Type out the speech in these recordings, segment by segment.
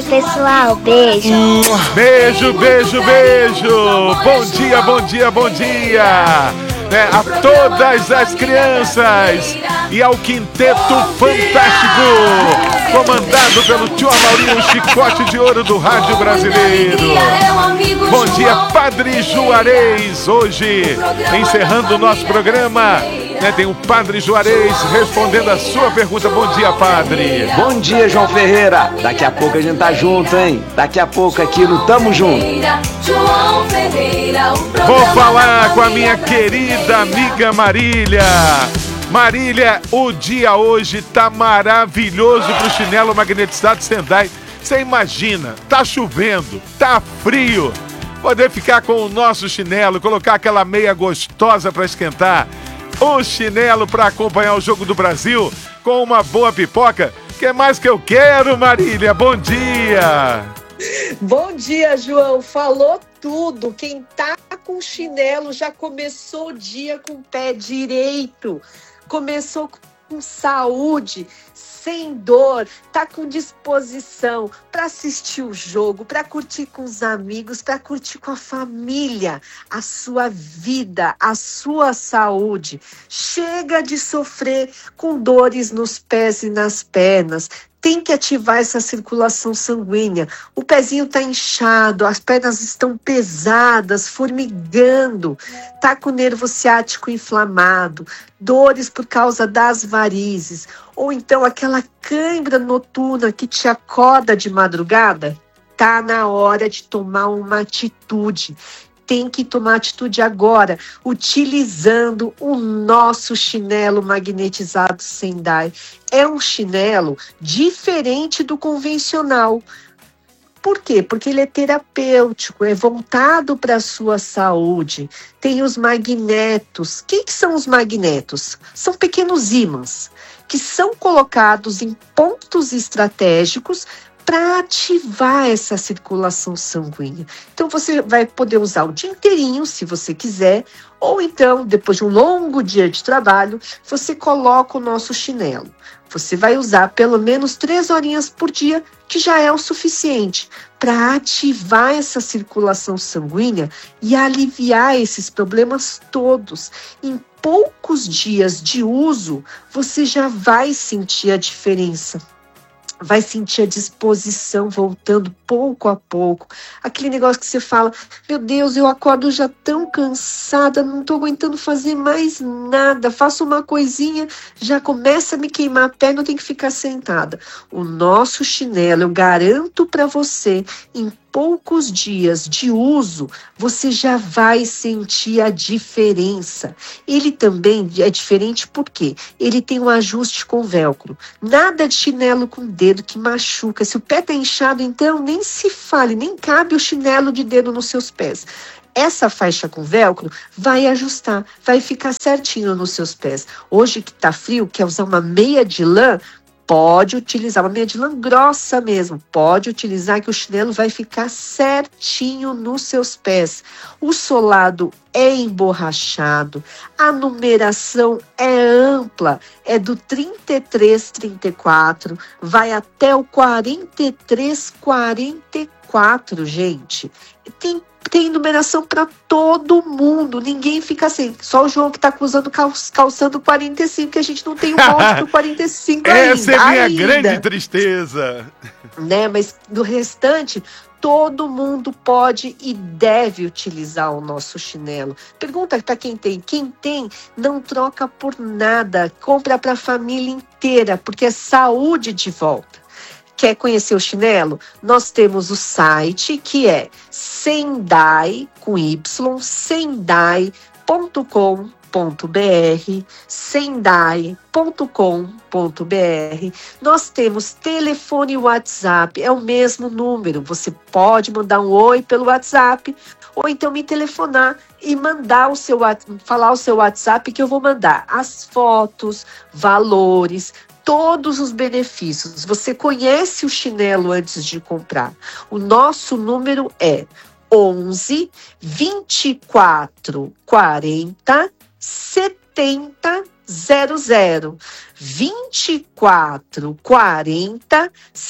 pessoal. Beijo. Beijo, beijo, beijo. Bom dia, bom dia, bom dia. A todas as crianças e ao Quinteto Fantástico, comandado pelo tio Amaurinho, o chicote de ouro do rádio brasileiro. Bom dia, Padre Juarez. Hoje, encerrando o nosso programa, tem o Padre Juarez respondendo a sua pergunta. Bom dia, Padre. Bom dia, João Ferreira. Daqui a pouco a gente tá junto, hein? Daqui a pouco aqui no Tamo Junto. Vou falar com a minha querida amiga Marília. Marília, o dia hoje tá maravilhoso pro chinelo magnetizado Sendai. Você imagina, tá chovendo, tá frio. Poder ficar com o nosso chinelo, colocar aquela meia gostosa para esquentar. O chinelo para acompanhar o Jogo do Brasil com uma boa pipoca. Que é mais que eu quero, Marília? Bom dia! Bom dia, João. Falou tudo. Quem tá com chinelo já começou o dia com o pé direito. Começou com saúde, sem dor, tá com disposição para assistir o jogo, para curtir com os amigos, para curtir com a família, a sua vida, a sua saúde. Chega de sofrer com dores nos pés e nas pernas. Tem que ativar essa circulação sanguínea. O pezinho está inchado, as pernas estão pesadas, formigando, tá com o nervo ciático inflamado, dores por causa das varizes, ou então aquela cãibra noturna que te acorda de madrugada. Tá na hora de tomar uma atitude. Tem que tomar atitude agora, utilizando o nosso chinelo magnetizado Sendai. É um chinelo diferente do convencional. Por quê? Porque ele é terapêutico, é voltado para a sua saúde. Tem os magnetos. O que são os magnetos? São pequenos ímãs que são colocados em pontos estratégicos para ativar essa circulação sanguínea. Então você vai poder usar o dia inteirinho, se você quiser, ou então, depois de um longo dia de trabalho, você coloca o nosso chinelo. Você vai usar pelo menos 3 horinhas por dia, que já é o suficiente para ativar essa circulação sanguínea e aliviar esses problemas todos. Em poucos dias de uso, você já vai sentir a diferença. Vai sentir a disposição voltando pouco a pouco. Aquele negócio que você fala, meu Deus, eu acordo já tão cansada, não estou aguentando fazer mais nada. Faço uma coisinha, já começa a me queimar a perna, eu tenho que ficar sentada. O nosso chinelo, eu garanto para você, em poucos dias de uso, você já vai sentir a diferença. Ele também é diferente porque ele tem um ajuste com velcro. Nada de chinelo com dedo que machuca. Se o pé está inchado, então nem se fale, nem cabe o chinelo de dedo nos seus pés. Essa faixa com velcro vai ajustar, vai ficar certinho nos seus pés. Hoje que está frio, quer usar uma meia de lã? Pode utilizar, uma meia de lã grossa mesmo, pode utilizar que o chinelo vai ficar certinho nos seus pés. O solado é emborrachado, a numeração é ampla, é do 33-34, vai até o 43-44, gente. Tem numeração para todo mundo, ninguém fica assim. Só o João que está usando calçando 45, que a gente não tem o molde do 45 ainda. Essa é minha grande tristeza. Mas do restante, todo mundo pode e deve utilizar o nosso chinelo. Pergunta para quem tem. Quem tem, não troca por nada. Compra para a família inteira, porque é saúde de volta. Quer conhecer o chinelo? Nós temos o site que é Sendai, com Y, sendai.com.br, sendai.com.br. Nós temos telefone e WhatsApp, é o mesmo número. Você pode mandar um oi pelo WhatsApp, ou então me telefonar e falar o seu WhatsApp, que eu vou mandar as fotos, valores, todos os benefícios. Você conhece o chinelo antes de comprar. O nosso número é 11 24 40 70 2440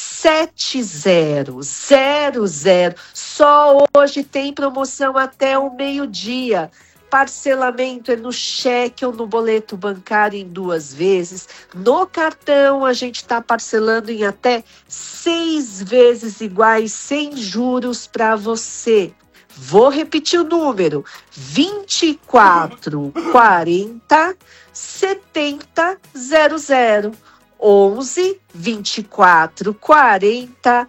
7000. Só hoje tem promoção até o meio-dia. Parcelamento é no cheque ou no boleto bancário em 2 vezes. No cartão, a gente está parcelando em até 6 vezes iguais, sem juros para você. Vou repetir o número: 2440 7000. 11 2440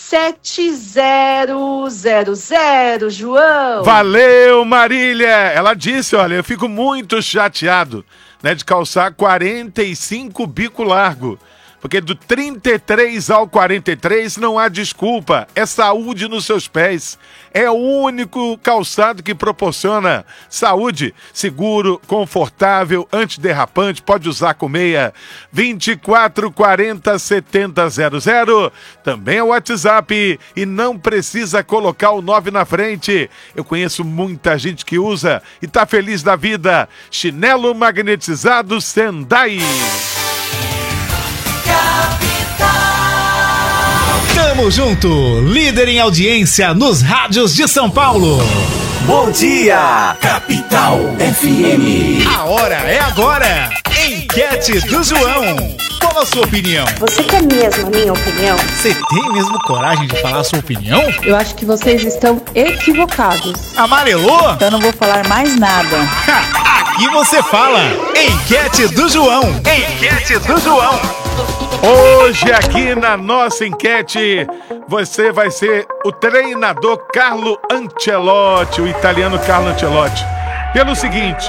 7000, João. Valeu, Marília! Ela disse, olha, eu fico muito chateado, né, de calçar 45 bico largo. Porque do 33 ao 43 não há desculpa, é saúde nos seus pés. É o único calçado que proporciona saúde, seguro, confortável, antiderrapante, pode usar com meia. 2440 7000, também é o WhatsApp e não precisa colocar o 9 na frente. Eu conheço muita gente que usa e tá feliz da vida. Chinelo magnetizado Sendai. Tamo junto, líder em audiência nos rádios de São Paulo. Bom dia, Capital FM. A hora é agora. Enquete do João. Qual a sua opinião? Você quer mesmo a minha opinião? Você tem mesmo coragem de falar a sua opinião? Eu acho que vocês estão equivocados. Amarelou? Então não vou falar mais nada. Aqui você fala. Enquete do João. Enquete do João. Hoje aqui na nossa enquete, você vai ser o treinador Carlo Ancelotti, o italiano Carlo Ancelotti. Pelo seguinte,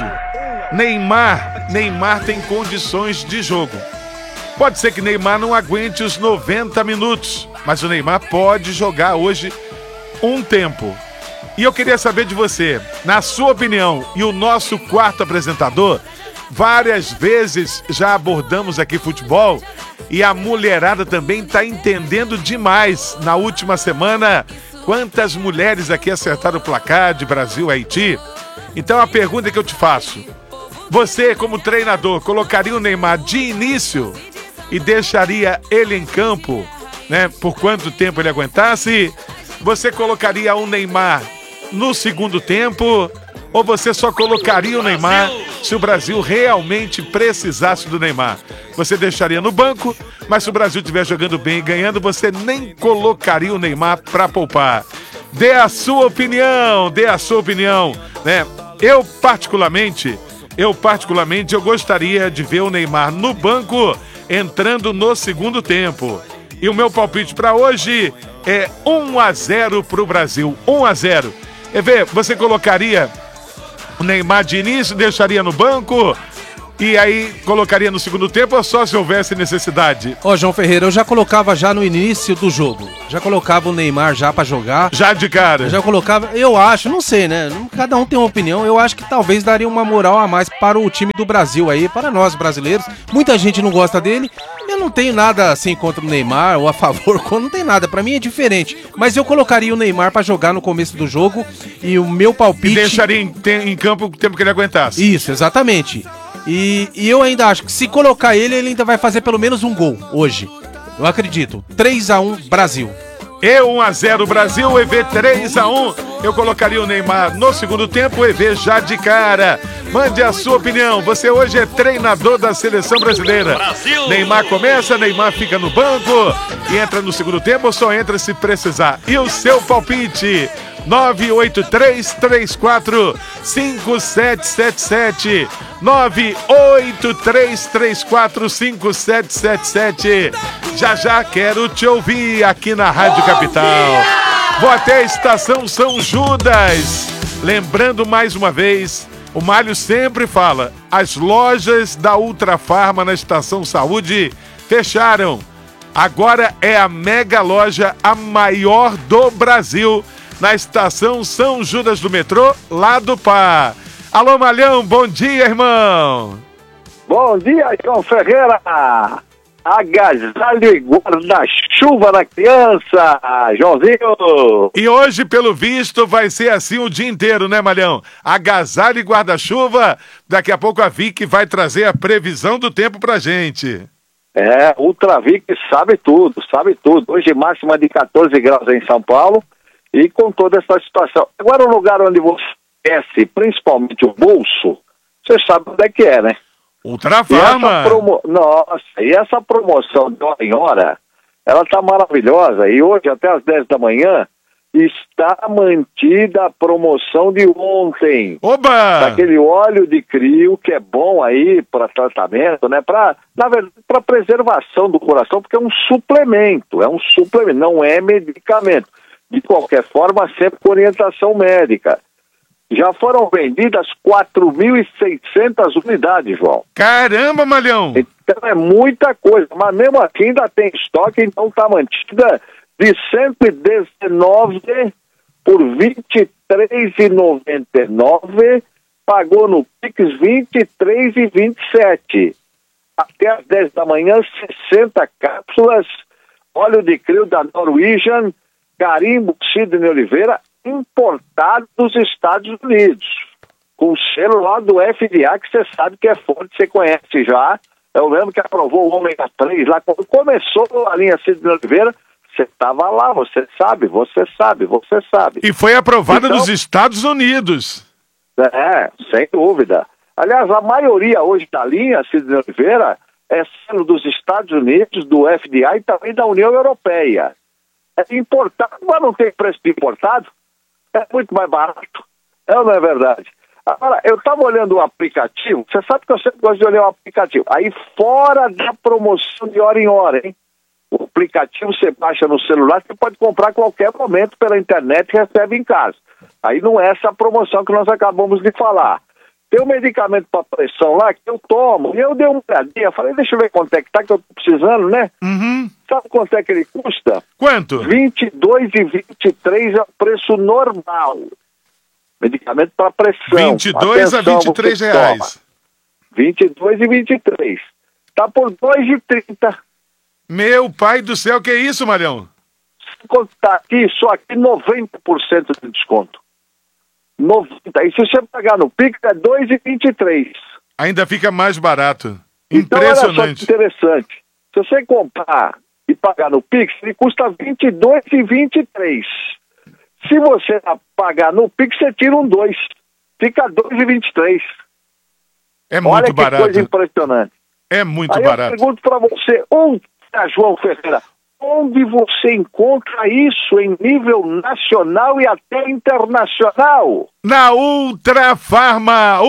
Neymar tem condições de jogo. Pode ser que Neymar não aguente os 90 minutos, mas o Neymar pode jogar hoje um tempo. E eu queria saber de você, na sua opinião, e o nosso quarto apresentador, várias vezes já abordamos aqui futebol e a mulherada também está entendendo demais. Na última semana, quantas mulheres aqui acertaram o placar de Brasil-Haiti? Então a pergunta que eu te faço, você como treinador colocaria o Neymar de início e deixaria ele em campo, né, por quanto tempo ele aguentasse? Você colocaria o Neymar no segundo tempo? Ou você só colocaria o Neymar se o Brasil realmente precisasse do Neymar? Você deixaria no banco, mas se o Brasil estiver jogando bem e ganhando, você nem colocaria o Neymar para poupar. Dê a sua opinião, né? Eu particularmente, eu gostaria de ver o Neymar no banco entrando no segundo tempo. E o meu palpite para hoje é 1-0 para o Brasil, 1-0. Você colocaria o Neymar de início, deixaria no banco e aí colocaria no segundo tempo ou só se houvesse necessidade? João Ferreira, eu já colocava já no início do jogo. Já colocava o Neymar já pra jogar. Já de cara? Eu já colocava, eu acho, não sei, né? Cada um tem uma opinião. Eu acho que talvez daria uma moral a mais para o time do Brasil aí, para nós brasileiros. Muita gente não gosta dele. Eu não tenho nada assim contra o Neymar ou a favor, não tem nada. Pra mim é diferente. Mas eu colocaria o Neymar pra jogar no começo do jogo e o meu palpite... E deixaria em campo o tempo que ele aguentasse. Isso, exatamente. E eu ainda acho que se colocar ele ainda vai fazer pelo menos um gol hoje. Eu acredito. 3-1 Brasil. 1-0 Brasil, EV 3-1. Eu colocaria o Neymar no segundo tempo, EV já de cara. Mande a sua opinião. Você hoje é treinador da seleção brasileira. Brasil. Neymar começa, Neymar fica no banco e entra no segundo tempo ou só entra se precisar? E o seu palpite? 983345777 983345777. Já quero te ouvir aqui na Rádio Capital. Vou até a Estação São Judas. Lembrando mais uma vez, o Mário sempre fala, as lojas da Ultrafarma na Estação Saúde fecharam. Agora é a mega loja, a maior do Brasil, na Estação São Judas do metrô, lá do Pá. Alô, Malhão, bom dia, irmão. Bom dia, João Ferreira. Agasalho e guarda chuva na criança, Joãozinho. E hoje, pelo visto, vai ser assim o dia inteiro, né, Malhão? Agasalho e guarda-chuva. Daqui a pouco a Vic vai trazer a previsão do tempo pra gente. Ultravic sabe tudo. Hoje máxima de 14 graus em São Paulo e com toda essa situação. Agora o lugar onde você esquece, principalmente o bolso, você sabe onde é que é, né? Ultrafarma. E essa promoção de hora em hora, ela tá maravilhosa. E hoje, até às 10 da manhã, está mantida a promoção de ontem. Oba! Daquele óleo de crio, que é bom aí para tratamento, né? Na verdade, para preservação do coração, porque é um suplemento, não é medicamento. De qualquer forma, sempre com orientação médica. Já foram vendidas 4.600 unidades, João. Caramba, Malhão! Então é muita coisa, mas mesmo assim ainda tem estoque, então está mantida de 119 por R$ 23,99, pagou no Pix R$ 23,27. Até às 10 da manhã, 60 cápsulas, óleo de crio da Norwegian, carimbo Sidney Oliveira, importado dos Estados Unidos, com o selo lá do FDA, que você sabe que é forte, você conhece já. Eu lembro que aprovou o ômega 3 lá, quando começou a linha Sidney Oliveira, você estava lá, você sabe. E foi aprovada nos Estados Unidos. Sem dúvida. Aliás, a maioria hoje da linha Sidney Oliveira é selo dos Estados Unidos, do FDA e também da União Europeia. É importado, mas não tem preço de importado. É muito mais barato. É ou não é verdade? Agora, eu estava olhando o aplicativo, você sabe que eu sempre gosto de olhar o aplicativo. Aí fora da promoção de hora em hora, hein? O aplicativo você baixa no celular, você pode comprar a qualquer momento pela internet e recebe em casa. Aí não é essa promoção que nós acabamos de falar. Tem um medicamento para pressão lá que eu tomo, e eu dei uma olhadinha, falei, deixa eu ver quanto é que tá, que eu tô precisando, né? Uhum. Sabe quanto é que ele custa? Quanto? R$22,23 é o preço normal. Medicamento para pressão. 22 a 23 reais. 22,23. Tá por R$2,30. Meu pai do céu, que é isso, Marião? Se contar aqui, só aqui 90% de desconto. 90. E se você pagar no Pix, é 2,23. Ainda fica mais barato. Então, olha só Impressionante. que interessante. Se você comprar e pagar no Pix, ele custa 22,23. Se você pagar no Pix, você tira um 2. Fica 2,23. É muito olha que barato. coisa impressionante. É muito Aí barato. eu pergunto para você, João Ferreira, onde você encontra isso em nível nacional e até internacional? Na Ultrafarma,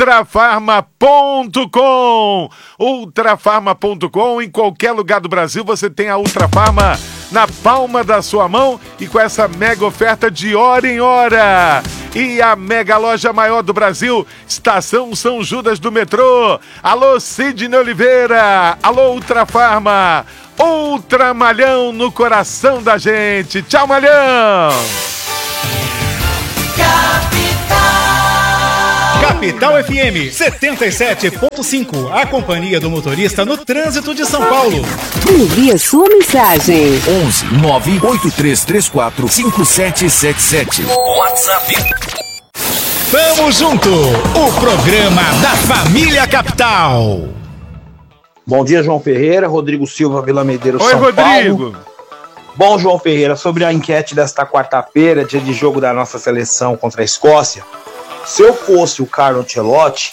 ultrafarma.com. Ultrafarma.com, em qualquer lugar do Brasil você tem a Ultrafarma na palma da sua mão e com essa mega oferta de hora em hora. E a mega loja maior do Brasil, Estação São Judas do metrô. Alô, Sidney Oliveira. Alô, Ultrafarma. Ultra Malhão no coração da gente. Tchau, Malhão. Capital FM 77.5. A companhia do motorista no trânsito de São Paulo. Envie a sua mensagem. 11 98334 5777. WhatsApp. Tamo junto. O programa da Família Capital. Bom dia, João Ferreira, Rodrigo Silva, Vila Medeiros, Oi, São Rodrigo. Paulo. Bom, João Ferreira, sobre a enquete desta quarta-feira, dia de jogo da nossa seleção contra a Escócia, se eu fosse o Carlo Ancelotti,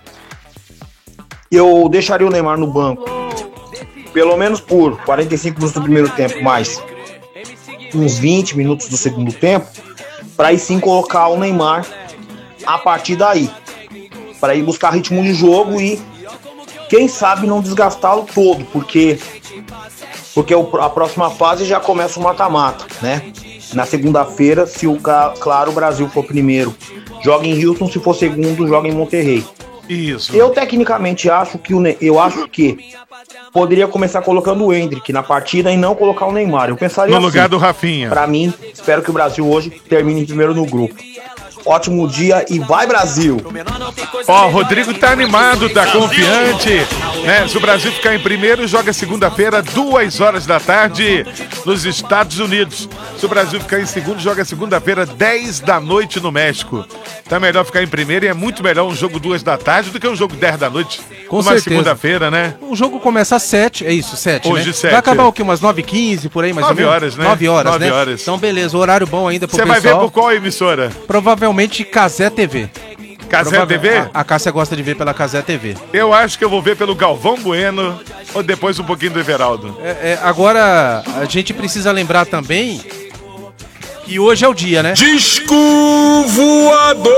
eu deixaria o Neymar no banco, pelo menos por 45 minutos do primeiro tempo, mais uns 20 minutos do segundo tempo, para aí sim colocar o Neymar a partir daí, para ir buscar ritmo de jogo e quem sabe não desgastá-lo todo, porque a próxima fase já começa o mata-mata, né? Na segunda-feira, se o Brasil for primeiro, joga em Houston, se for segundo, joga em Monterrey. Isso. Eu tecnicamente acho que poderia começar colocando o Endrick na partida e não colocar o Neymar. Eu pensaria no lugar do Rafinha. Pra mim, espero que o Brasil hoje termine em primeiro no grupo. ótimo dia e vai Brasil! Ó, o Rodrigo tá animado, tá confiante, né? Se o Brasil ficar em primeiro, joga segunda-feira, 2h da tarde, nos Estados Unidos. Se o Brasil ficar em segundo, joga segunda-feira, 10 da noite no México. Então é melhor ficar em primeiro e é muito melhor um jogo 2 da tarde do que um jogo 10 da noite. Com uma certeza. Segunda-feira, né? O jogo começa às 7, é isso, 7, Hoje, né? 7. Vai acabar o quê? Umas 9h15, por aí, mais 9 ou menos? horas, né? 9 horas, 9 né? horas. Então, beleza, horário bom ainda pro pessoal. Você vai ver por qual emissora? Provavelmente Cazé TV. Cazé TV? A Cássia gosta de ver pela Cazé TV. Eu acho que eu vou ver pelo Galvão Bueno ou depois um pouquinho do Everaldo. Agora, a gente precisa lembrar também que hoje é o dia, né? Disco voador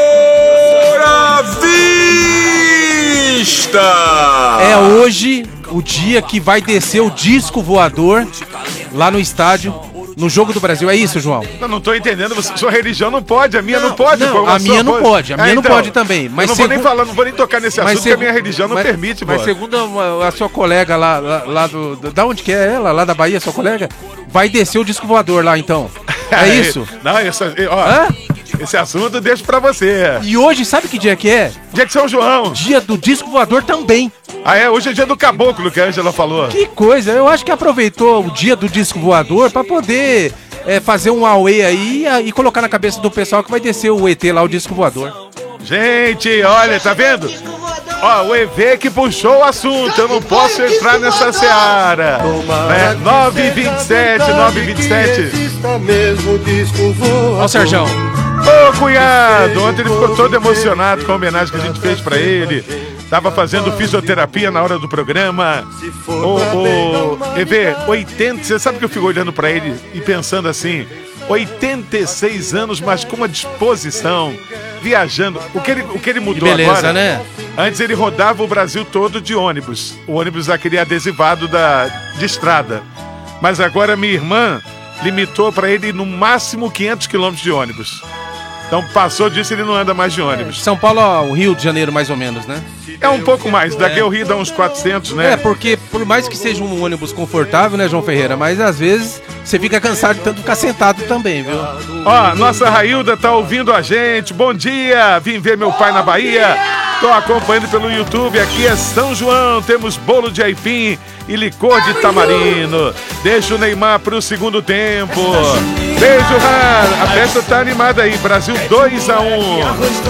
à vista! É hoje o dia que vai descer o disco voador lá no estádio, no Jogo do Brasil. É isso, João? Eu não tô entendendo, sua religião não pode, a minha não pode. Não, a minha não pode, a minha não pode também. Mas eu não vou nem falar, não vou nem tocar nesse assunto, porque a minha religião não permite, Mas segundo a sua colega lá da onde que é ela? Lá da Bahia, sua colega? Vai descer o disco voador lá, então. É isso? Não, esse assunto eu deixo pra você. E hoje, sabe que dia que é? Dia de São João. Dia do disco voador também. Hoje é dia do caboclo, que a Ângela falou. Que coisa, eu acho que aproveitou o dia do disco voador pra poder fazer um auê aí e colocar na cabeça do pessoal que vai descer o ET lá, o disco voador. Gente, olha, tá vendo? Ó, o EV que puxou o assunto, eu não posso entrar nessa seara. 9h27. Ó o Serjão. Ô, cunhado, ontem ele ficou todo emocionado com a homenagem que a gente fez pra ele. Tava fazendo fisioterapia na hora do programa. EV, 80, você sabe que eu fico olhando pra ele e pensando assim, 86 anos, mas com uma disposição, viajando. O que ele mudou beleza, agora, né? Antes ele rodava o Brasil todo de ônibus. O ônibus aquele adesivado de estrada. Mas agora minha irmã limitou para ele no máximo 500 quilômetros de ônibus. Então passou disso, ele não anda mais de ônibus. São Paulo ao Rio de Janeiro, mais ou menos, né? É um pouco mais. Daqui ao Rio dá uns 400, né? Porque por mais que seja um ônibus confortável, né, João Ferreira? Mas às vezes você fica cansado de tanto ficar sentado também, viu? Ó, nossa Railda tá ouvindo a gente. Bom dia! Vim ver meu pai na Bahia. Tô acompanhando pelo YouTube. Aqui é São João. Temos bolo de aipim e licor de tamarino. Deixa o Neymar pro segundo tempo. Beijo, Rar. A festa tá animada aí. Brasil 2-1.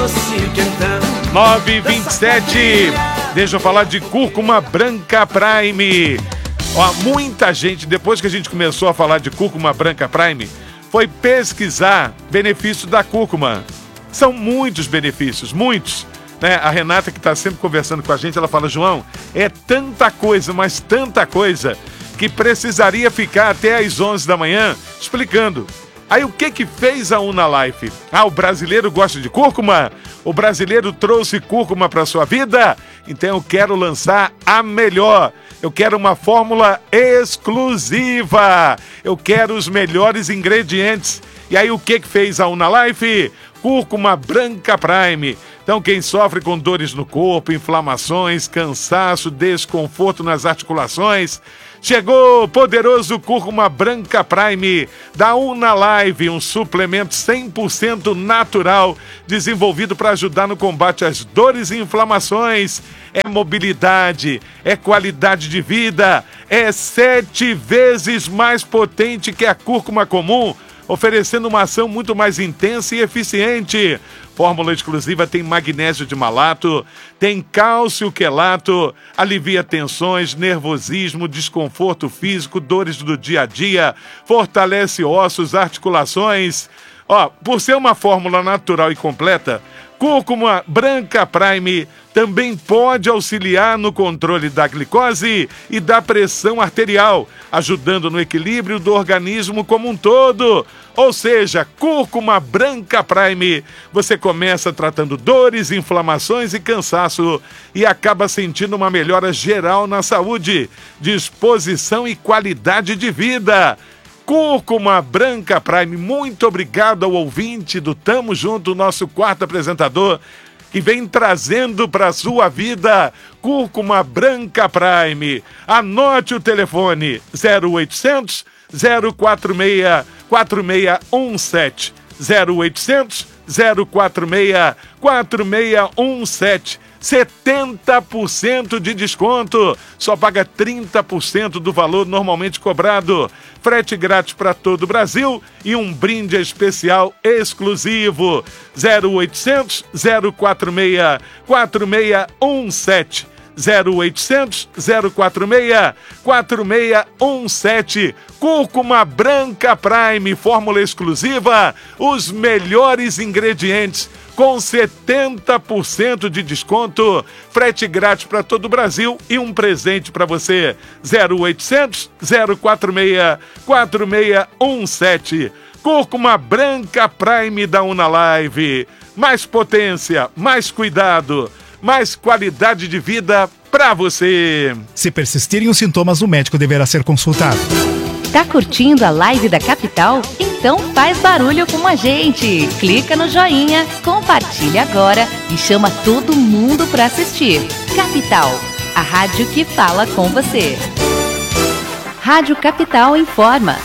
9h27. Deixa eu falar de cúrcuma branca Prime. Ó, muita gente, depois que a gente começou a falar de cúrcuma branca Prime, foi pesquisar benefícios da cúrcuma. São muitos benefícios, muitos. Né? A Renata, que está sempre conversando com a gente, ela fala, João, é tanta coisa, mas tanta coisa, que precisaria ficar até às 11 da manhã explicando. Aí o que fez a Unalife? O brasileiro gosta de cúrcuma? O brasileiro trouxe cúrcuma para sua vida? Então eu quero lançar a melhor. Eu quero uma fórmula exclusiva. Eu quero os melhores ingredientes. E aí o que fez a Unalife? Cúrcuma branca Prime. Então quem sofre com dores no corpo, inflamações, cansaço, desconforto nas articulações, chegou o poderoso cúrcuma branca Prime da Unalife, um suplemento 100% natural, desenvolvido para ajudar no combate às dores e inflamações. É mobilidade, é qualidade de vida, é 7 vezes mais potente que a cúrcuma comum, oferecendo uma ação muito mais intensa e eficiente. Fórmula exclusiva tem magnésio de malato, tem cálcio quelato, alivia tensões, nervosismo, desconforto físico, dores do dia a dia, fortalece ossos, articulações. Por ser uma fórmula natural e completa, cúrcuma branca Prime também pode auxiliar no controle da glicose e da pressão arterial, ajudando no equilíbrio do organismo como um todo. Ou seja, cúrcuma branca Prime, você começa tratando dores, inflamações e cansaço e acaba sentindo uma melhora geral na saúde, disposição e qualidade de vida. Cúrcuma branca Prime, muito obrigado ao ouvinte do Tamo Junto, nosso quarto apresentador, que vem trazendo para a sua vida cúrcuma branca Prime. Anote o telefone 0800 046 4617. 0800 046-4617. 70% de desconto, só paga 30% do valor normalmente cobrado. Frete grátis para todo o Brasil e um brinde especial exclusivo. 0800 046 4617. 0800 046 4617. Cúrcuma Branca Prime, fórmula exclusiva, os melhores ingredientes com 70% de desconto, frete grátis para todo o Brasil e um presente para você. 0800 046 4617. Cúrcuma Branca Prime da Unalive. Mais potência, mais cuidado, mais qualidade de vida para você. Se persistirem os sintomas, o médico deverá ser consultado. Tá curtindo a live da Capital? Então faz barulho com a gente. Clica no joinha, compartilha agora e chama todo mundo para assistir. Capital, a rádio que fala com você. Rádio Capital informa.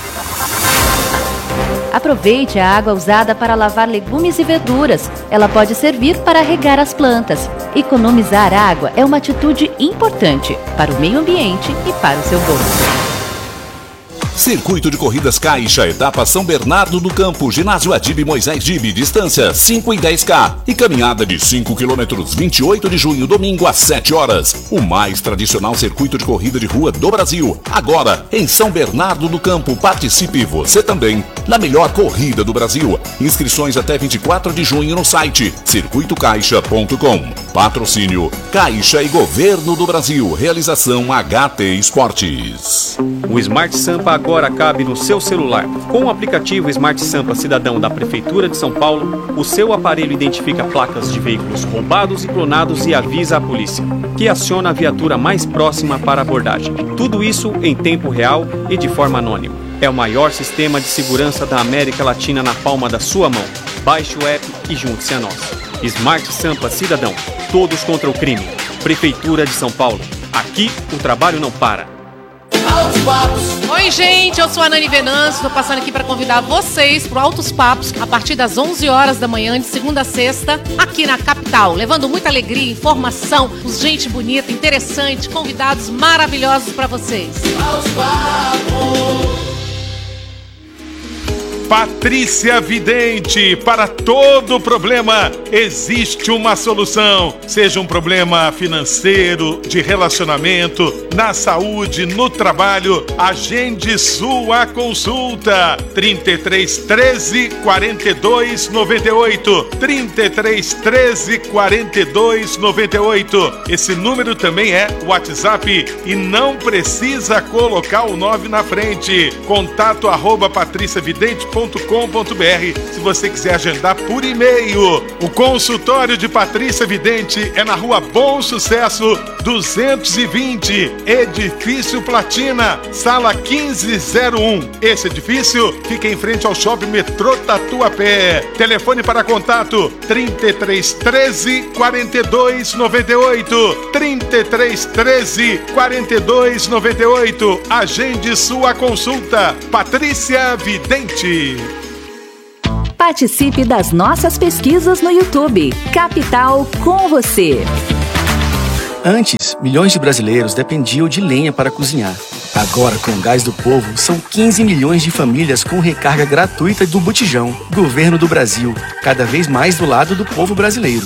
Aproveite a água usada para lavar legumes e verduras. Ela pode servir para regar as plantas. Economizar água é uma atitude importante para o meio ambiente e para o seu bolso. Circuito de Corridas Caixa, etapa São Bernardo do Campo, ginásio Adib Moisés Dib, distância 5 e 10K e caminhada de 5 km, 28 de junho, domingo às 7 horas. O mais tradicional circuito de corrida de rua do Brasil. Agora, em São Bernardo do Campo, participe você também na melhor corrida do Brasil. Inscrições até 24 de junho no site circuitocaixa.com. Patrocínio Caixa e Governo do Brasil. Realização HT Esportes. O Smart Sampa agora cabe no seu celular. Com o aplicativo Smart Sampa Cidadão da Prefeitura de São Paulo, o seu aparelho identifica placas de veículos roubados e clonados e avisa a polícia, que aciona a viatura mais próxima para abordagem. Tudo isso em tempo real e de forma anônima. É o maior sistema de segurança da América Latina na palma da sua mão. Baixe o app e junte-se a nós. Smart Sampa Cidadão. Todos contra o crime. Prefeitura de São Paulo. Aqui o trabalho não para. Oi, gente, eu sou a Nani Venâncio, estou passando aqui para convidar vocês para o Altos Papos a partir das 11 horas da manhã, de segunda a sexta, aqui na Capital, levando muita alegria, informação, gente bonita, interessante, convidados maravilhosos para vocês. Patrícia Vidente, para todo problema existe uma solução. Seja um problema financeiro, de relacionamento, na saúde, no trabalho, agende sua consulta. 33 13 42 98. 33 13 42 98. Esse número também é WhatsApp e não precisa colocar o 9 na frente. Contato @patriciavidente.com.br se você quiser agendar por e-mail. O consultório de Patrícia Vidente é na Rua Bom Sucesso 220, Edifício Platina, sala 1501. Esse edifício fica em frente ao Shopping Metrô Tatuapé. Telefone para contato 33 13 42 98. 33 13 42 98. Agende sua consulta. Patrícia Vidente. Participe das nossas pesquisas no YouTube. Capital com você. Antes, milhões de brasileiros dependiam de lenha para cozinhar. Agora, com o Gás do Povo, são 15 milhões de famílias com recarga gratuita do botijão. Governo do Brasil, cada vez mais do lado do povo brasileiro.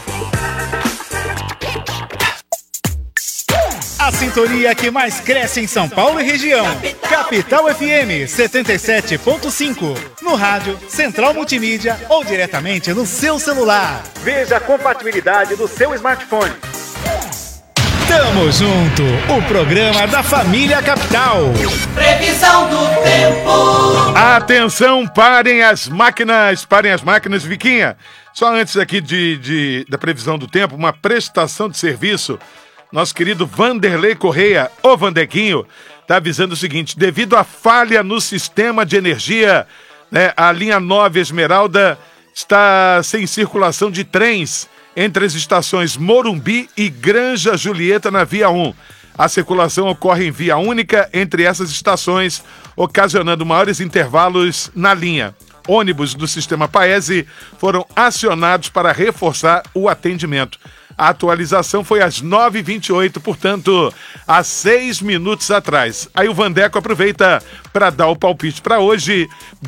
A sintonia que mais cresce em São Paulo e região. Capital FM 77.5. No rádio, Central Multimídia ou diretamente no seu celular. Veja a compatibilidade do seu smartphone. Tamo junto, o programa da família Capital. Previsão do tempo. Atenção, parem as máquinas, Viquinha. Só antes aqui da previsão do tempo, uma prestação de serviço. Nosso querido Vanderlei Correia, o Vandequinho, está avisando o seguinte: devido à falha no sistema de energia, né, a linha 9 Esmeralda está sem circulação de trens entre as estações Morumbi e Granja Julieta na via 1. A circulação ocorre em via única entre essas estações, ocasionando maiores intervalos na linha. ônibus do Sistema Paese foram acionados para reforçar o atendimento. A atualização foi às 9h28, portanto, há 6 minutos atrás. Aí o Vandeco aproveita para dar o palpite para hoje.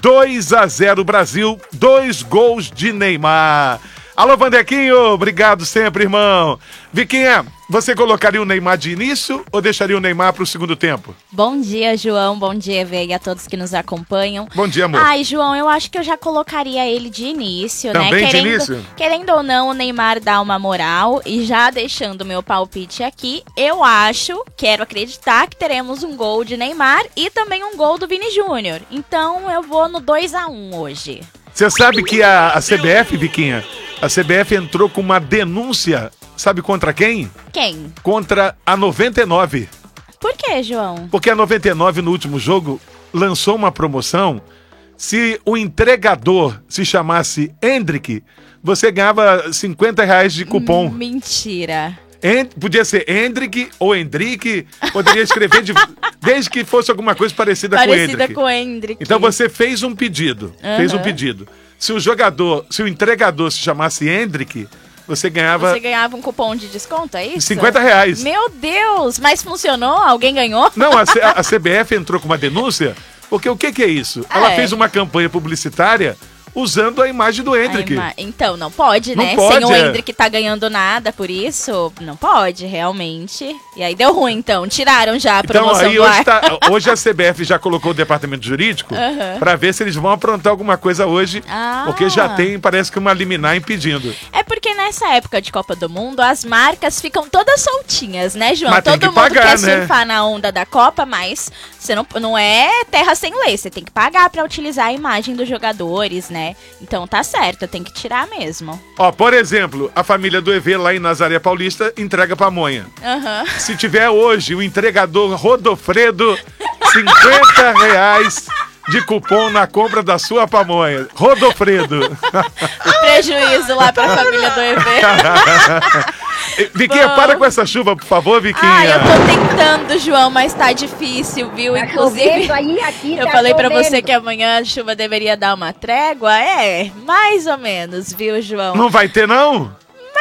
2-0 Brasil, 2 gols de Neymar. Alô, Vandequinho, obrigado sempre, irmão. Viquinha, você colocaria o Neymar de início ou deixaria o Neymar para o segundo tempo? Bom dia, João. Bom dia, Vê, e a todos que nos acompanham. Bom dia, amor. Ai, João, eu acho que eu já colocaria ele de início, né? Também de início? Querendo ou não, o Neymar dá uma moral. E já deixando o meu palpite aqui, eu quero acreditar que teremos um gol de Neymar e também um gol do Vini Júnior. Então, eu vou no 2-1 hoje. Você sabe que a CBF, Viquinha, a CBF entrou com uma denúncia, sabe contra quem? Quem? Contra a 99. Por que, João? Porque a 99 no último jogo lançou uma promoção. Se o entregador se chamasse Hendrick, você ganhava R$50 de cupom. Mentira. Podia ser Hendrick ou Hendrick, poderia escrever desde que fosse alguma coisa parecida com Hendrick. Parecida com Hendrick. Então você fez um pedido, Se o entregador se chamasse Hendrick, você ganhava um cupom de desconto, é isso? R$50. Meu Deus, mas funcionou? Alguém ganhou? Não, a CBF entrou com uma denúncia, porque o que é isso? Ela fez uma campanha publicitária usando a imagem do Hendrick. Então, não pode, né? Sem o Hendrick tá ganhando nada por isso, não pode, realmente. E aí deu ruim, então. Tiraram já a promoção do ar. Hoje a CBF já colocou o departamento jurídico pra ver se eles vão aprontar alguma coisa hoje, porque já tem, parece que uma liminar impedindo. É porque nessa época de Copa do Mundo, as marcas ficam todas soltinhas, né, João? Mas todo mundo quer surfar na onda da Copa, mas você não é terra sem lei. Você tem que pagar pra utilizar a imagem dos jogadores, né? Então tá certo, tem que tirar mesmo. Ó, por exemplo, a família do EV lá em Nazaré Paulista entrega pamonha. Se tiver hoje o entregador Rodofredo, R$50 de cupom na compra da sua pamonha. Rodofredo. Prejuízo lá pra família do EV. Viquinha, para com essa chuva, por favor, Viquinha. Eu tô tentando, João, mas tá difícil, viu? Tá inclusive, aqui eu falei pra você que amanhã a chuva deveria dar uma trégua. Mais ou menos, viu, João? Não vai ter, não?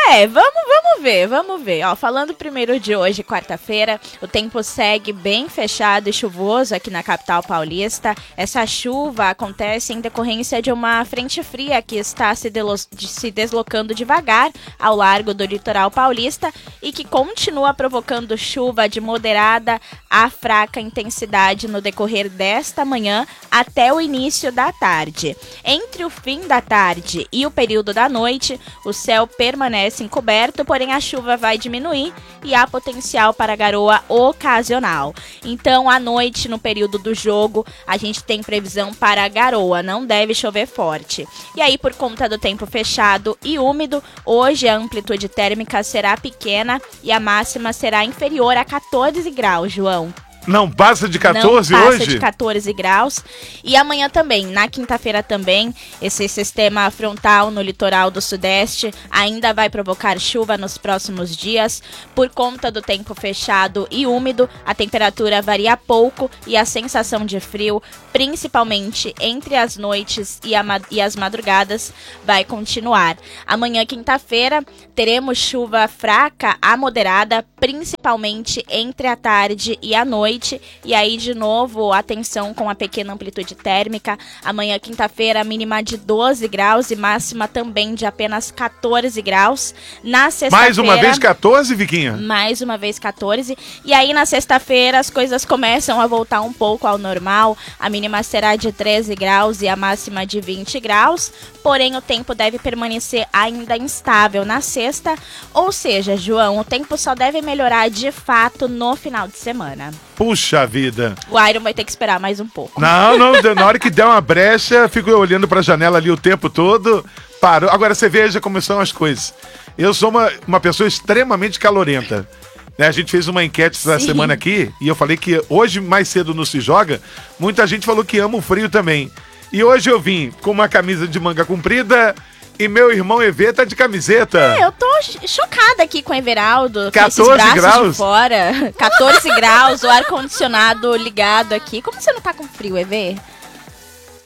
Vamos ver. Ó, falando primeiro de hoje, quarta-feira, o tempo segue bem fechado e chuvoso aqui na capital paulista. Essa chuva acontece em decorrência de uma frente fria que está se deslocando devagar ao largo do litoral paulista e que continua provocando chuva de moderada a fraca intensidade no decorrer desta manhã até o início da tarde. Entre o fim da tarde e o período da noite, o céu permanece encoberto, porém a chuva vai diminuir e há potencial para garoa ocasional. Então, à noite, no período do jogo, a gente tem previsão para garoa, não deve chover forte. E aí, por conta do tempo fechado e úmido, hoje a amplitude térmica será pequena e a máxima será inferior a 14 graus, João. Não passa de 14 hoje? Não passa de 14 graus. E amanhã também, na quinta-feira também, esse sistema frontal no litoral do sudeste ainda vai provocar chuva nos próximos dias. Por conta do tempo fechado e úmido, a temperatura varia pouco e a sensação de frio, principalmente entre as noites e as madrugadas, vai continuar. Amanhã, quinta-feira, teremos chuva fraca a moderada, principalmente entre a tarde e a noite. E aí, de novo, atenção com a pequena amplitude térmica. Amanhã, quinta-feira, mínima de 12 graus e máxima também de apenas 14 graus. Na sexta-feira... Mais uma vez 14, Viquinha? Mais uma vez 14. E aí, na sexta-feira, as coisas começam a voltar um pouco ao normal. A mínima será de 13 graus e a máxima de 20 graus. Porém, o tempo deve permanecer ainda instável na sexta. Ou seja, João, o tempo só deve melhorar de fato no final de semana. Puxa vida. O Iron vai ter que esperar mais um pouco. Não, na hora que der uma brecha, fico olhando pra janela ali o tempo todo. Parou. Agora você veja como são as coisas. Eu sou uma pessoa extremamente calorenta. Né? A gente fez uma enquete essa semana aqui e eu falei que hoje mais cedo não se joga. Muita gente falou que ama o frio também. E hoje eu vim com uma camisa de manga comprida e meu irmão EV tá de camiseta. Eu tô chocada aqui com o Everaldo. 14 graus? De fora. 14 graus, o ar-condicionado ligado aqui. Como você não tá com frio, EV?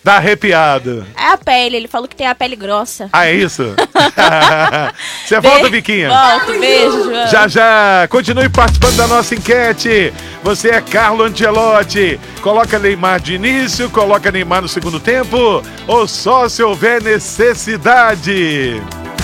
Tá arrepiado. É a pele, ele falou que tem a pele grossa. Ah, é isso? Você volta, Viquinha? Volto, beijo, João. Já. Continue participando da nossa enquete. Você é Carlo Ancelotti. Coloca Neymar de início, coloca Neymar no segundo tempo, ou só se houver necessidade.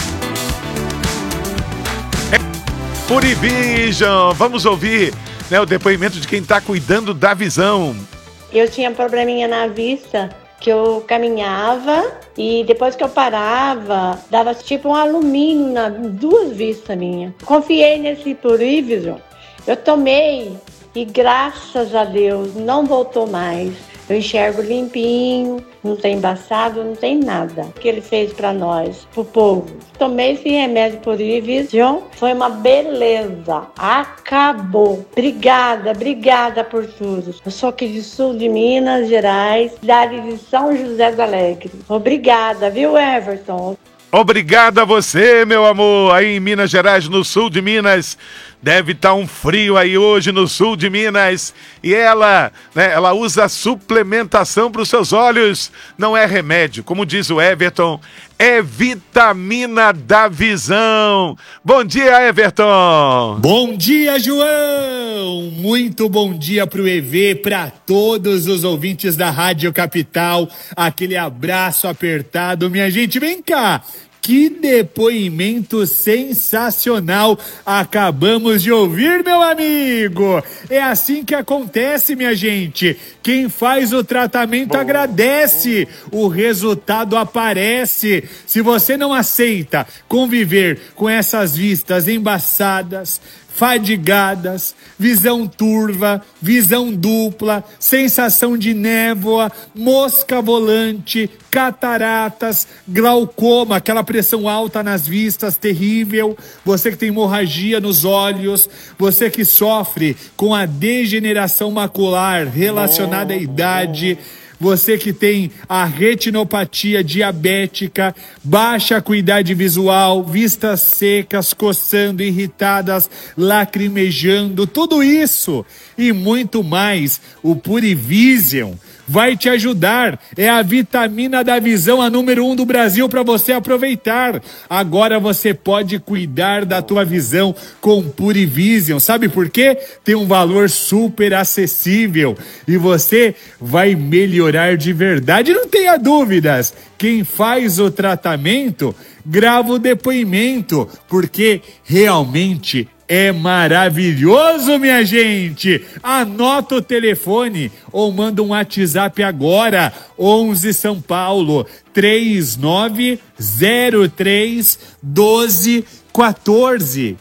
Purivision. Vamos ouvir, né, o depoimento de quem tá cuidando da visão. Eu tinha probleminha na vista, que eu caminhava e depois que eu parava, dava tipo um alumínio nas duas vistas minhas. Confiei nesse Purivision, eu tomei e graças a Deus não voltou mais. Eu enxergo limpinho, não tem embaçado, não tem nada. O que ele fez pra nós, pro povo. Tomei esse remédio Purivision, foi uma beleza. Acabou. Obrigada por tudo. Eu sou aqui de sul de Minas Gerais, cidade de São José do Alegre. Obrigada, viu, Everton? Obrigado a você, meu amor, aí em Minas Gerais, no sul de Minas. Deve estar um frio aí hoje no sul de Minas. E ela, né, ela usa suplementação para os seus olhos. Não é remédio, como diz o Everton, é vitamina da visão. Bom dia, Everton. Bom dia, João. Muito bom dia pro EV, para todos os ouvintes da Rádio Capital. Aquele abraço apertado, minha gente. Vem cá. Que depoimento sensacional acabamos de ouvir, meu amigo! É assim que acontece, minha gente. Quem faz o tratamento agradece, o resultado aparece. Se você não aceita conviver com essas vistas embaçadas, fadigadas, visão turva, visão dupla, sensação de névoa, mosca volante, cataratas, glaucoma, aquela pressão alta nas vistas, terrível, você que tem hemorragia nos olhos, você que sofre com a degeneração macular relacionada à idade, você que tem a retinopatia diabética, baixa acuidade visual, vistas secas, coçando, irritadas, lacrimejando, tudo isso e muito mais, o Purivision vai te ajudar. É a vitamina da visão, a número 1 do Brasil, para você aproveitar. Agora você pode cuidar da tua visão com Purivision. Sabe por quê? Tem um valor super acessível e você vai melhorar de verdade. Não tenha dúvidas. Quem faz o tratamento, grava o depoimento, porque realmente é maravilhoso, minha gente. Anota o telefone ou manda um WhatsApp agora. 11 São Paulo 3903-1214.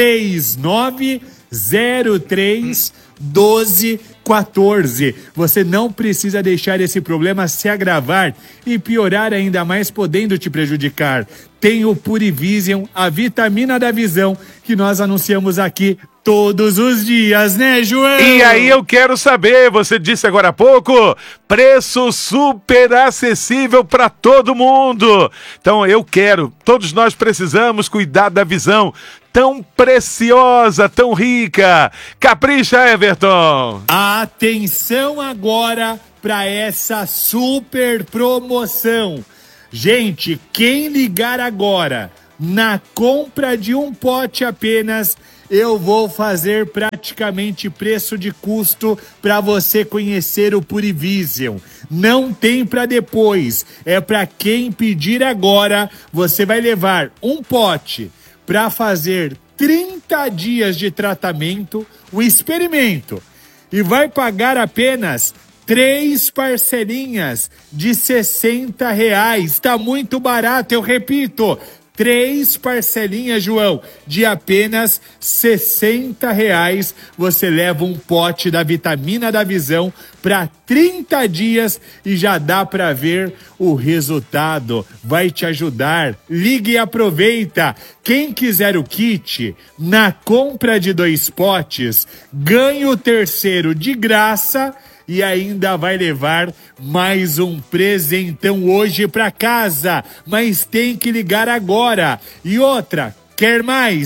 3903-1214. Você não precisa deixar esse problema se agravar e piorar ainda mais, podendo te prejudicar. Tem o Purivision, a vitamina da visão, que nós anunciamos aqui todos os dias, né, João? E aí eu quero saber, você disse agora há pouco, preço super acessível para todo mundo. Então todos nós precisamos cuidar da visão tão preciosa, tão rica. Capricha, Everton. Atenção agora para essa super promoção. Gente, quem ligar agora, na compra de um pote apenas, eu vou fazer praticamente preço de custo para você conhecer o Purivision. Não tem para depois, é para quem pedir agora. Você vai levar um pote para fazer 30 dias de tratamento, um experimento, e vai pagar apenas 3 parcelinhas de R$60. Tá muito barato, eu repito. 3 parcelinhas, João, de apenas R$60. Você leva um pote da vitamina da visão para 30 dias e já dá para ver o resultado. Vai te ajudar. Ligue e aproveita. Quem quiser o kit, na compra de 2 potes, ganha o terceiro de graça e ainda vai levar mais um presentão hoje para casa. Mas tem que ligar agora. E outra, quer mais?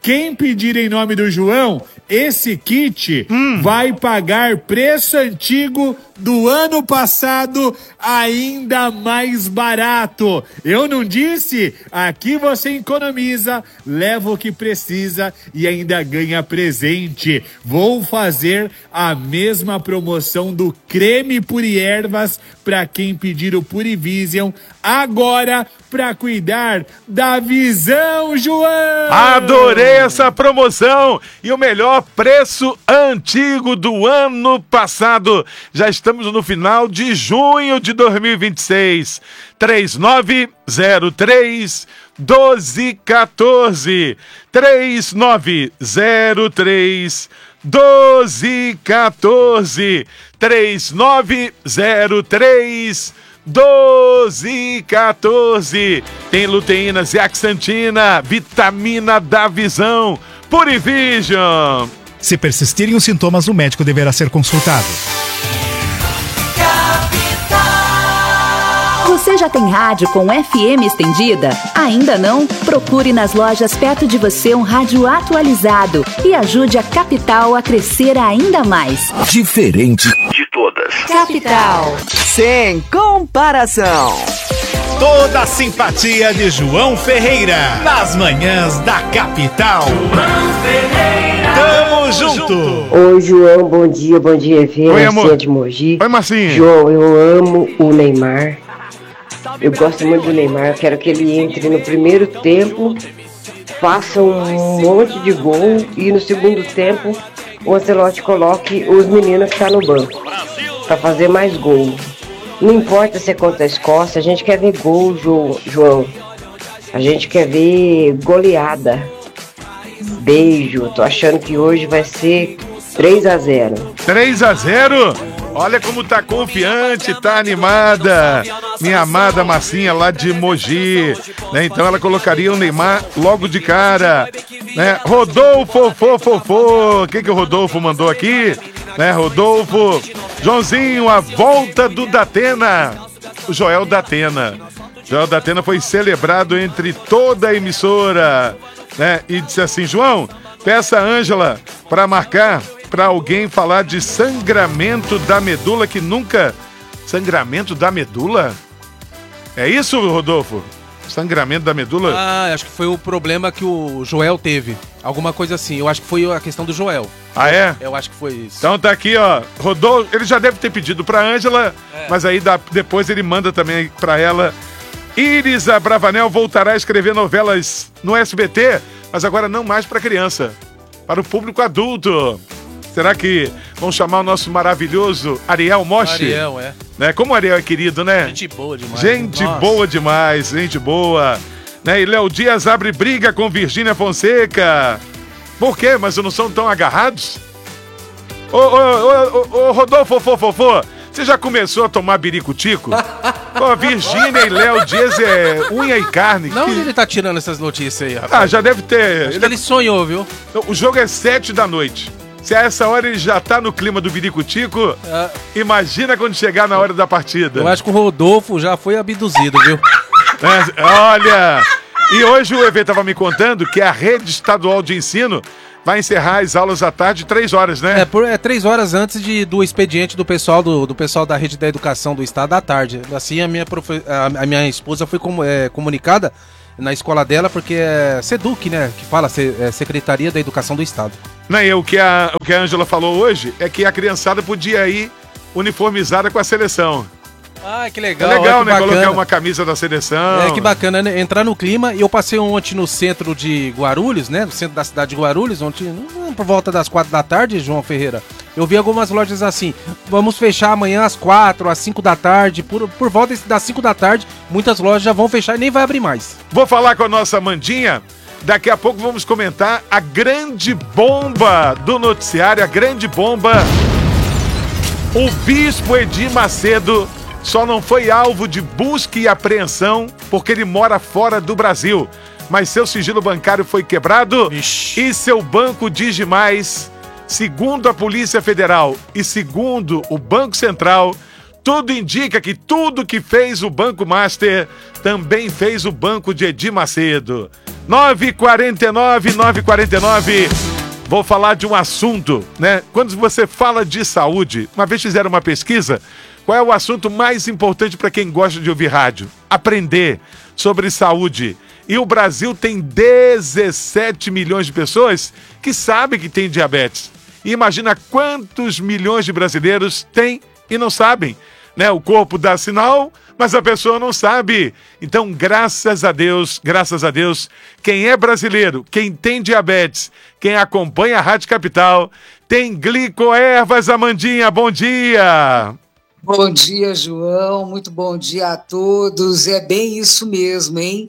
Quem pedir em nome do João, esse kit vai pagar preço antigo do ano passado ainda mais barato. Eu não disse? Aqui você economiza, leva o que precisa e ainda ganha presente. Vou fazer a mesma promoção do creme Puriervas para quem pedir o Purivision agora para cuidar da visão, João! Adorei essa promoção e o melhor preço antigo do ano passado. Já estamos no final de junho de 2026. 3903 1214 3903 1214 3903 1214. Tem luteína, zeaxantina, vitamina da visão, Purivision. Se persistirem os sintomas, o médico deverá ser consultado. Você já tem rádio com FM estendida? Ainda não? Procure nas lojas perto de você um rádio atualizado e ajude a Capital a crescer ainda mais. Diferente de todas. Capital. Sem comparação. Toda a simpatia de João Ferreira nas manhãs da Capital. Tamo junto. Oi, João, bom dia, Evê. Oi, amor. De Mogi. Oi, Marcinho. João, eu amo o Neymar. Eu gosto muito do Neymar, eu quero que ele entre no primeiro tempo, faça um monte de gol e no segundo tempo o Ancelotti coloque os meninos que estão no banco para fazer mais gol. Não importa se é contra a Escócia, a gente quer ver gol, João. A gente quer ver goleada. Beijo, tô achando que hoje vai ser 3-0. 3-0? Olha como tá confiante, tá animada. Minha amada Marcinha lá de Mogi, né? Então ela colocaria o Neymar logo de cara, né? Rodolfo, o que o Rodolfo mandou aqui? Né? Rodolfo, Joãozinho, a volta do Datena. O Joel Datena. Joel Datena foi celebrado entre toda a emissora, né? E disse assim: João, peça a Ângela para marcar para alguém falar de sangramento da medula que nunca... Sangramento da medula? É isso, Rodolfo? Sangramento da medula? Ah, acho que foi o problema que o Joel teve. Alguma coisa assim. Eu acho que foi a questão do Joel. Ah, é? Eu acho que foi isso. Então tá aqui, ó. Rodolfo, ele já deve ter pedido pra Ângela, mas aí depois ele manda também pra ela. Iris Abravanel voltará a escrever novelas no SBT, mas agora não mais pra criança, para o público adulto. Será que vão chamar o nosso maravilhoso Ariel Moshi? Ariel, né? Como o Ariel é querido, né? Gente boa demais. Gente boa demais, gente boa. Né? E Léo Dias abre briga com Virgínia Fonseca. Por quê? Mas não são tão agarrados? Ô, Rodolfo, você já começou a tomar biricutico? Ó, Virgínia e Léo Dias é unha e carne. Não, ele tá tirando essas notícias aí, rapaz. Ah, já deve ter. Acho que ele sonhou, viu? O jogo é 7 da noite. Se a essa hora ele já tá no clima do biricutico, imagina quando chegar na hora da partida. Eu acho que o Rodolfo já foi abduzido, viu? Olha, e hoje o EV tava me contando que a rede estadual de ensino vai encerrar as aulas à tarde 3 horas, né? 3 horas antes do expediente do pessoal do pessoal da rede da educação do estado à tarde. Assim a minha esposa foi comunicada na escola dela, porque é SEDUC, né? Que fala, Secretaria da Educação do Estado. Não, e o que a Ângela falou hoje é que a criançada podia ir uniformizada com a seleção. Ah, que legal. É legal, né? Colocar uma camisa da seleção. Que bacana, né? Entrar no clima. E eu passei ontem no centro de Guarulhos, né? No centro da cidade de Guarulhos, ontem, por volta das 4 da tarde, João Ferreira. Eu vi algumas lojas assim, vamos fechar amanhã às 4, às 5 da tarde. Por volta das 5 da tarde, muitas lojas já vão fechar e nem vai abrir mais. Vou falar com a nossa Mandinha. Daqui a pouco vamos comentar a grande bomba do noticiário, a grande bomba. O bispo Edir Macedo só não foi alvo de busca e apreensão porque ele mora fora do Brasil. Mas seu sigilo bancário foi quebrado e seu banco Digimais, segundo a Polícia Federal e segundo o Banco Central, tudo indica que tudo que fez o Banco Master também fez o banco de Edir Macedo. 9h49. Vou falar de um assunto, né? Quando você fala de saúde, uma vez fizeram uma pesquisa, qual é o assunto mais importante para quem gosta de ouvir rádio? Aprender sobre saúde. E o Brasil tem 17 milhões de pessoas que sabem que tem diabetes. E imagina quantos milhões de brasileiros tem e não sabem, né? O corpo dá sinal, mas a pessoa não sabe. Então, graças a Deus, quem é brasileiro, quem tem diabetes, quem acompanha a Rádio Capital, tem Glicoervas. Amandinha, bom dia! Bom dia, João. Muito bom dia a todos. É bem isso mesmo, hein?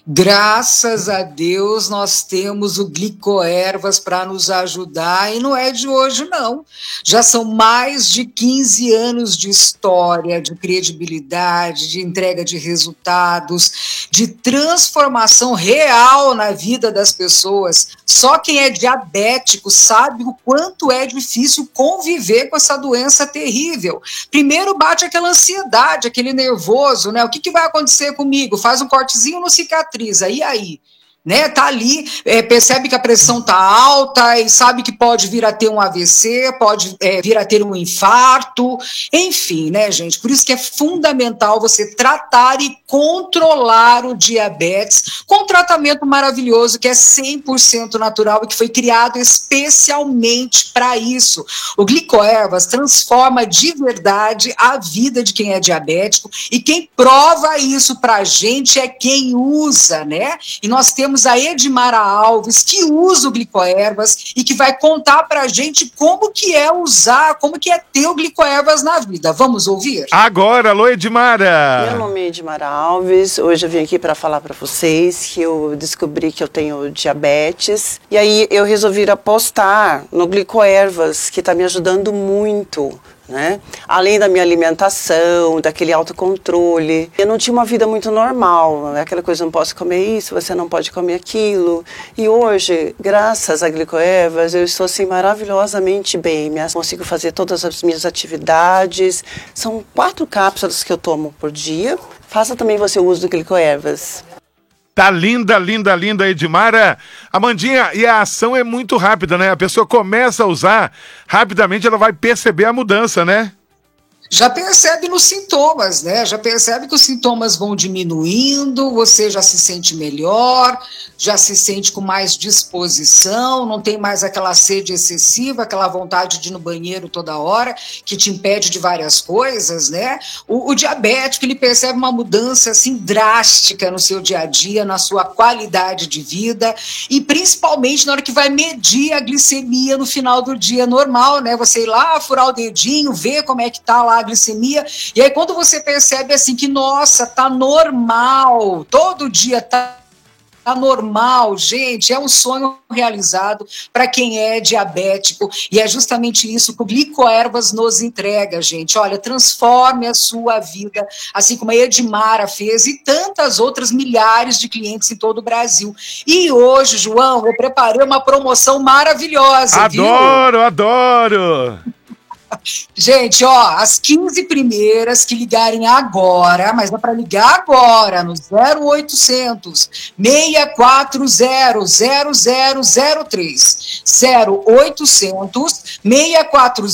Graças a Deus nós temos o Glicoervas para nos ajudar e não é de hoje, não. Já são mais de 15 anos de história, de credibilidade, de entrega de resultados, de transformação real na vida das pessoas. Só quem é diabético sabe o quanto é difícil conviver com essa doença terrível. Primeiro bate aquela ansiedade, aquele nervoso, né? O que vai acontecer comigo? Faz um cortezinho, não cicatriza. E aí? Né? Tá ali, percebe que a pressão tá alta e sabe que pode vir a ter um AVC, pode vir a ter um infarto, enfim, né, gente? Por isso que é fundamental você tratar e controlar o diabetes com um tratamento maravilhoso que é 100% natural e que foi criado especialmente para isso. O Glicoervas transforma de verdade a vida de quem é diabético e quem prova isso pra gente é quem usa, né? E nós temos a Edmara Alves, que usa o Glicoervas e que vai contar pra gente como que é usar, como que é ter o Glicoervas na vida. Vamos ouvir? Agora, alô Edmara! Meu nome é Edmara Alves, hoje eu vim aqui para falar para vocês que eu descobri que eu tenho diabetes e aí eu resolvi apostar no Glicoervas, que está me ajudando muito. Né? Além da minha alimentação, daquele autocontrole, eu não tinha uma vida muito normal, né? Aquela coisa, não posso comer isso, você não pode comer aquilo. E hoje, graças a Glicoervas, eu estou assim maravilhosamente bem, consigo fazer todas as minhas atividades. São 4 cápsulas que eu tomo por dia. Faça também você o uso do Glicoervas. Tá linda, linda, linda, Edmara. Amandinha, e a ação é muito rápida, né? A pessoa começa a usar, rapidamente ela vai perceber a mudança, né? Já percebe nos sintomas, né? Já percebe que os sintomas vão diminuindo, você já se sente melhor, já se sente com mais disposição, não tem mais aquela sede excessiva, aquela vontade de ir no banheiro toda hora, que te impede de várias coisas, né? O diabético, ele percebe uma mudança, assim, drástica no seu dia a dia, na sua qualidade de vida, e principalmente na hora que vai medir a glicemia no final do dia normal, né? Você ir lá, furar o dedinho, ver como é que tá lá a glicemia, e aí quando você percebe assim que, nossa, tá normal, todo dia tá normal, gente, é um sonho realizado para quem é diabético, e é justamente isso que o Glicoervas nos entrega, gente. Olha, transforme a sua vida, assim como a Edmara fez e tantas outras milhares de clientes em todo o Brasil. E hoje, João, eu preparei uma promoção maravilhosa, adoro, viu? Adoro! Gente, ó, as 15 primeiras que ligarem agora, mas dá para ligar agora no 0800 640 0003, 0800 640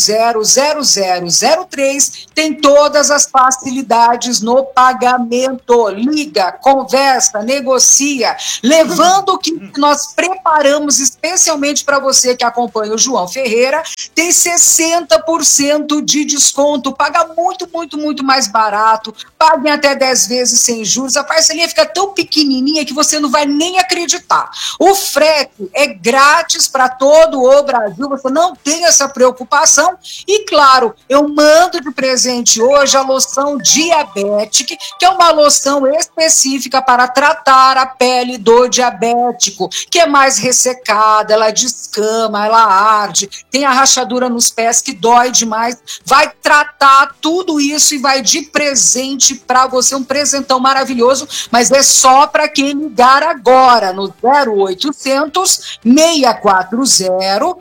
0003, tem todas as facilidades no pagamento. Liga, conversa, negocia, levando o que nós preparamos especialmente para você que acompanha o João Ferreira, tem 60% de desconto, paga muito, muito, muito mais barato, paguem até 10 vezes sem juros, a parcelinha fica tão pequenininha que você não vai nem acreditar. O frete é grátis para todo o Brasil, você não tem essa preocupação, e claro, eu mando de presente hoje a loção Diabetic, que é uma loção específica para tratar a pele do diabético, que é mais ressecada, ela descama, ela arde, tem a rachadura nos pés que dói demais, vai tratar tudo isso e vai de presente para você, um presentão maravilhoso, mas é só para quem ligar agora no 0800 640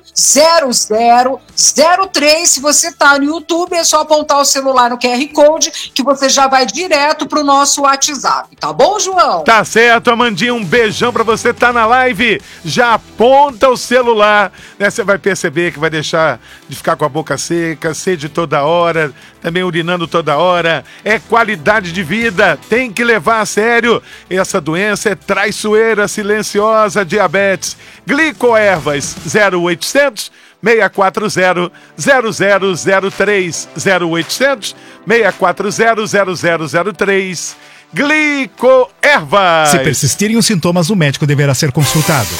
0003. Se você tá no YouTube, é só apontar o celular no QR Code que você já vai direto pro nosso WhatsApp, tá bom, João? Tá certo, Amandinha, um beijão pra você, tá na live, já aponta o celular, né? Você vai perceber que vai deixar de ficar com a boca seca, sede toda hora, também urinando toda hora, é qualidade de vida, tem que levar a sério, essa doença é traiçoeira silenciosa, diabetes. Glicoervas 0800 640 0003 0800 640 0003. Glicoervas. Se persistirem os sintomas, o médico deverá ser consultado.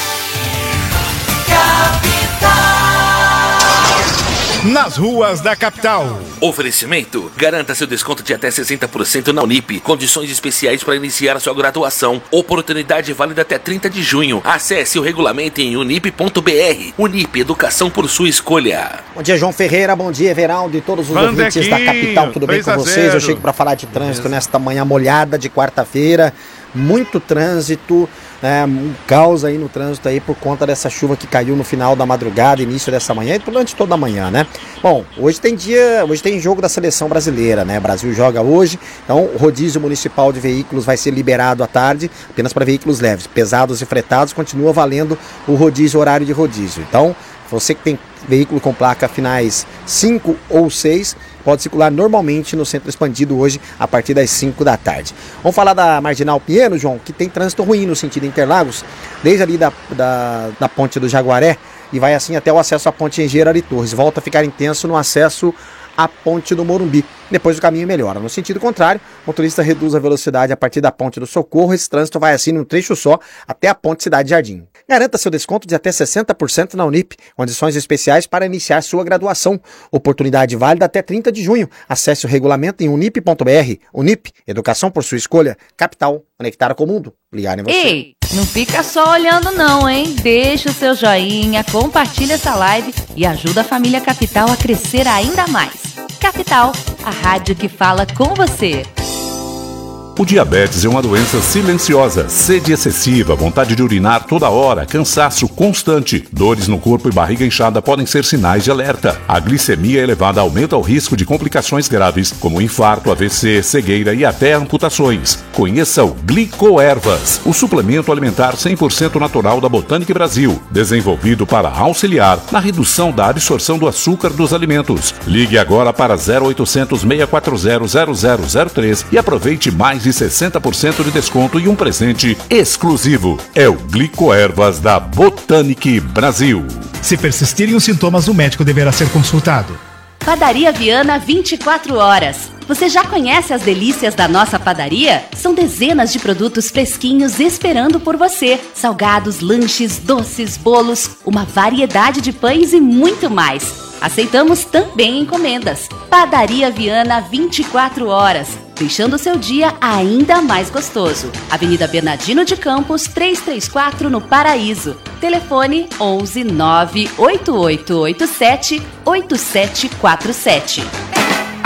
Nas ruas da capital. Oferecimento: garanta seu desconto de até 60% na Unip. Condições especiais para iniciar a sua graduação. Oportunidade válida até 30 de junho. Acesse o regulamento em unip.br. Unip, educação por sua escolha. Bom dia, João Ferreira. Bom dia, Everaldo e todos os ouvintes da capital. Tudo bem com vocês? Eu chego para falar de trânsito nesta manhã molhada de quarta-feira. Muito trânsito, um caos aí no trânsito aí por conta dessa chuva que caiu no final da madrugada, início dessa manhã e durante toda a manhã, né? Bom, hoje tem jogo da seleção brasileira, né? O Brasil joga hoje, então o rodízio municipal de veículos vai ser liberado à tarde, apenas para veículos leves, pesados e fretados, continua valendo o rodízio, horário de rodízio. Então, você que tem veículo com placa finais 5 ou 6, pode circular normalmente no centro expandido hoje a partir das 5 da tarde. Vamos falar da Marginal Pinheiro, João, que tem trânsito ruim no sentido Interlagos, desde ali da ponte do Jaguaré e vai assim até o acesso à ponte Engenheiro Ari Torres. Volta a ficar intenso no acesso à ponte do Morumbi. Depois o caminho melhora. No sentido contrário, o motorista reduz a velocidade a partir da ponte do Socorro. Esse trânsito vai assim num trecho só até a ponte Cidade Jardim. Garanta seu desconto de até 60% na Unip. Condições especiais para iniciar sua graduação. Oportunidade válida até 30 de junho. Acesse o regulamento em unip.br. Unip, educação por sua escolha. Capital, conectada com o mundo. Ligar em você. Ei, não fica só olhando não, hein? Deixa o seu joinha, compartilha essa live e ajuda a família Capital a crescer ainda mais. Capital, a rádio que fala com você. O diabetes é uma doença silenciosa, sede excessiva, vontade de urinar toda hora, cansaço constante, dores no corpo e barriga inchada podem ser sinais de alerta. A glicemia elevada aumenta o risco de complicações graves, como infarto, AVC, cegueira e até amputações. Conheça o Glicoervas, o suplemento alimentar 100% natural da Botânica Brasil, desenvolvido para auxiliar na redução da absorção do açúcar dos alimentos. Ligue agora para 0800 640 0003 e aproveite mais de 60% de desconto e um presente exclusivo. É o Glicoervas da Botânica Brasil. Se persistirem os sintomas, o médico deverá ser consultado. Padaria Viana 24 horas. Você já conhece as delícias da nossa padaria? São dezenas de produtos fresquinhos esperando por você. Salgados, lanches, doces, bolos, uma variedade de pães e muito mais. Aceitamos também encomendas. Padaria Viana 24 horas, deixando seu dia ainda mais gostoso. Avenida Bernardino de Campos, 334 no Paraíso. Telefone 11 98887 8747.